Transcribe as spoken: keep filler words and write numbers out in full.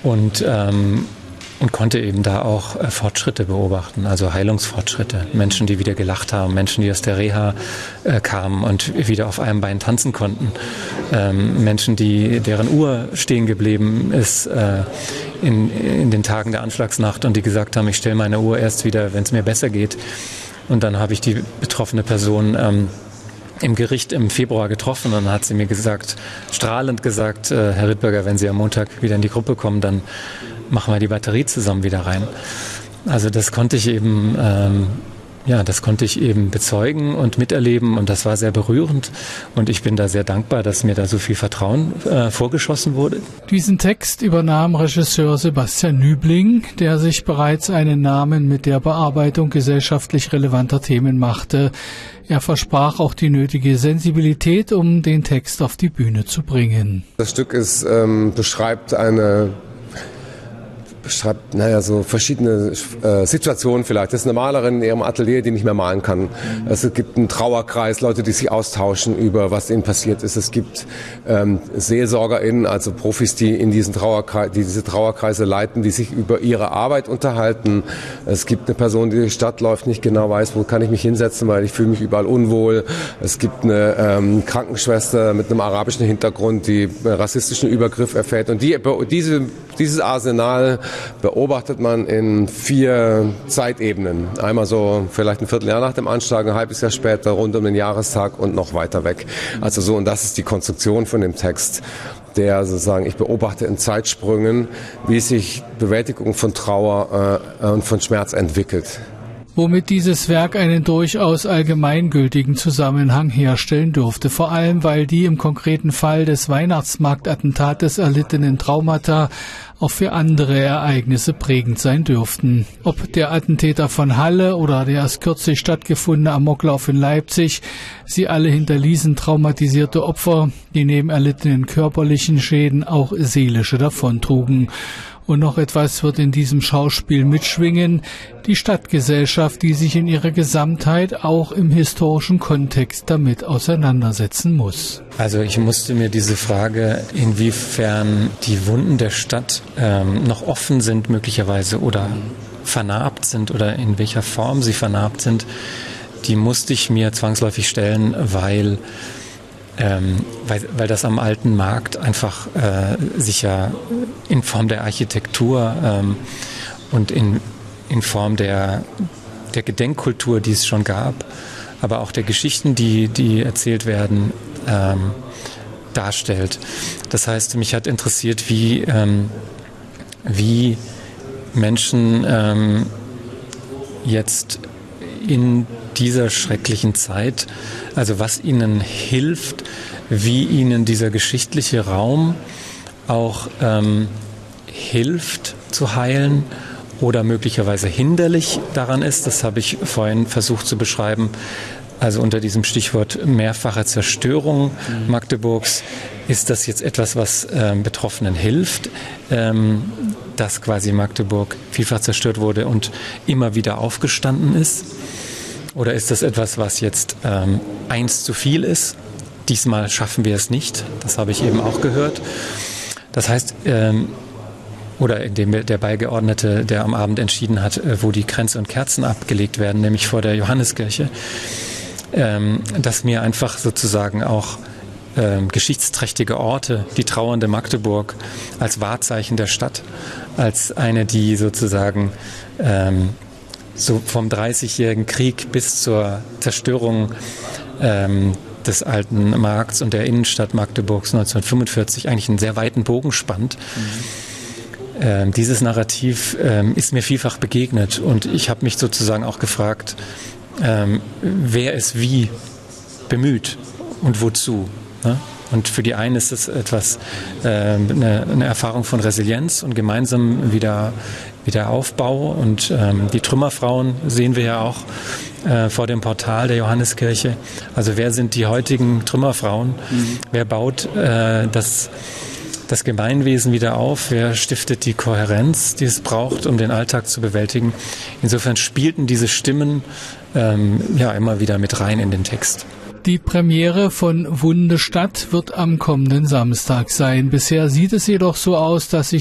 und ähm, und konnte eben da auch äh, Fortschritte beobachten, also Heilungsfortschritte. Menschen, die wieder gelacht haben, Menschen, die aus der Reha äh, kamen und wieder auf einem Bein tanzen konnten. Ähm, Menschen, die, deren Uhr stehen geblieben ist äh, in, in den Tagen der Anschlagsnacht und die gesagt haben, ich stelle meine Uhr erst wieder, wenn es mir besser geht. Und dann habe ich die betroffene Person ähm, im Gericht im Februar getroffen und dann hat sie mir gesagt, strahlend gesagt, äh, Herr Rittberger, wenn Sie am Montag wieder in die Gruppe kommen, dann machen wir die Batterie zusammen wieder rein. Also das konnte ich eben, ähm, ja, das konnte ich eben bezeugen und miterleben und das war sehr berührend und ich bin da sehr dankbar, dass mir da so viel Vertrauen äh, vorgeschossen wurde. Diesen Text übernahm Regisseur Sebastian Nübling, der sich bereits einen Namen mit der Bearbeitung gesellschaftlich relevanter Themen machte. Er versprach auch die nötige Sensibilität, um den Text auf die Bühne zu bringen. Das Stück ist, ähm, beschreibt eine beschreibt, naja, so verschiedene äh, Situationen vielleicht. Das ist eine Malerin in ihrem Atelier, die nicht mehr malen kann. Es gibt einen Trauerkreis, Leute, die sich austauschen über, was ihnen passiert ist. Es gibt ähm, SeelsorgerInnen, also Profis, die in diesen Trauerkreis, die diese Trauerkreise leiten, die sich über ihre Arbeit unterhalten. Es gibt eine Person, die durch die Stadt läuft, nicht genau weiß, wo kann ich mich hinsetzen, weil ich fühle mich überall unwohl. Es gibt eine ähm, Krankenschwester mit einem arabischen Hintergrund, die rassistischen Übergriff erfährt. Und die, diese, dieses Arsenal beobachtet man in vier Zeitebenen. Einmal so vielleicht ein Vierteljahr nach dem Anschlag, ein halbes Jahr später, rund um den Jahrestag und noch weiter weg. Also so, und das ist die Konstruktion von dem Text, der sozusagen, ich beobachte in Zeitsprüngen, wie sich Bewältigung von Trauer äh, und von Schmerz entwickelt. Womit dieses Werk einen durchaus allgemeingültigen Zusammenhang herstellen dürfte, vor allem weil die im konkreten Fall des Weihnachtsmarktattentates erlittenen Traumata auch für andere Ereignisse prägend sein dürften. Ob der Attentäter von Halle oder der erst kürzlich stattgefundene Amoklauf in Leipzig, sie alle hinterließen traumatisierte Opfer, die neben erlittenen körperlichen Schäden auch seelische davontrugen. Und noch etwas wird in diesem Schauspiel mitschwingen, die Stadtgesellschaft, die sich in ihrer Gesamtheit auch im historischen Kontext damit auseinandersetzen muss. Also ich musste mir diese Frage, inwiefern die Wunden der Stadt ähm, noch offen sind möglicherweise oder vernarbt sind oder in welcher Form sie vernarbt sind, die musste ich mir zwangsläufig stellen, weil Ähm, weil, weil das am alten Markt einfach äh, sich ja in Form der Architektur ähm, und in, in Form der, der Gedenkkultur, die es schon gab, aber auch der Geschichten, die, die erzählt werden, ähm, darstellt. Das heißt, mich hat interessiert, wie, ähm, wie Menschen ähm, jetzt in dieser schrecklichen Zeit, also was ihnen hilft, wie ihnen dieser geschichtliche Raum auch ähm, hilft zu heilen oder möglicherweise hinderlich daran ist. Das habe ich vorhin versucht zu beschreiben. Also unter diesem Stichwort mehrfache Zerstörung Magdeburgs ist das jetzt etwas, was ähm, Betroffenen hilft, ähm, dass quasi Magdeburg vielfach zerstört wurde und immer wieder aufgestanden ist. Oder ist das etwas, was jetzt ähm, eins zu viel ist? Diesmal schaffen wir es nicht. Das habe ich eben auch gehört. Das heißt, ähm, oder indem der Beigeordnete, der am Abend entschieden hat, äh, wo die Kränze und Kerzen abgelegt werden, nämlich vor der Johanneskirche, ähm, dass mir einfach sozusagen auch ähm, geschichtsträchtige Orte, die trauernde Magdeburg als Wahrzeichen der Stadt, als eine, die sozusagen ähm, so vom dreißigjährigen Krieg bis zur Zerstörung ähm, des alten Markts und der Innenstadt Magdeburgs neunzehnhundertfünfundvierzig eigentlich einen sehr weiten Bogen spannt. Mhm. Ähm, dieses Narrativ ähm, ist mir vielfach begegnet und ich habe mich sozusagen auch gefragt, ähm, wer ist wie bemüht und wozu, ne? Und für die einen ist es etwas, äh, eine, eine Erfahrung von Resilienz und gemeinsam wieder, wieder Aufbau. Und ähm, die Trümmerfrauen sehen wir ja auch äh, vor dem Portal der Johanneskirche. Also wer sind die heutigen Trümmerfrauen? Mhm. Wer baut äh, das, das Gemeinwesen wieder auf? Wer stiftet die Kohärenz, die es braucht, um den Alltag zu bewältigen? Insofern spielten diese Stimmen ähm, ja immer wieder mit rein in den Text. Die Premiere von Wunde Stadt wird am kommenden Samstag sein. Bisher sieht es jedoch so aus, dass sich